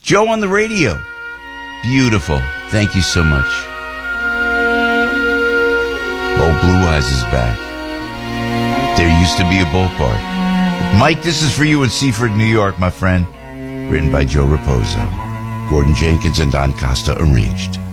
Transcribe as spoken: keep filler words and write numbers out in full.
Joe on the radio. Beautiful. Thank you so much. Old Blue Eyes is back. There used to be a ballpark. Mike, this is for you in Seaford, New York, my friend. Written by Joe Raposo. Gordon Jenkins and Don Costa arranged.